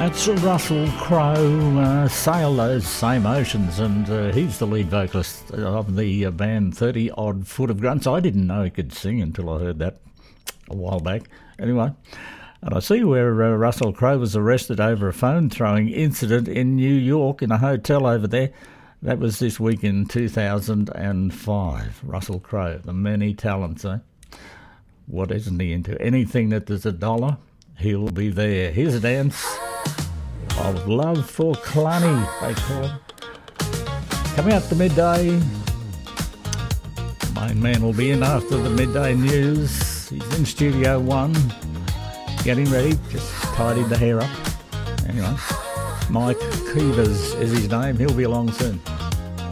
That's Russell Crowe, Sail Those Same Oceans, and he's the lead vocalist of the band 30 Odd Foot of Grunts. I didn't know he could sing until I heard that a while back. Anyway, and I see where Russell Crowe was arrested over a phone throwing incident in New York in a hotel over there. That was this week in 2005. Russell Crowe, the many talents, eh? What isn't he into? Anything that there's a dollar, he'll be there. Here's a dance of Love for Cluny, they call it. Coming up to midday. Main man will be in after the midday news. He's in Studio One, getting ready, just tidied the hair up. Anyway, Mike Keevers is his name. He'll be along soon.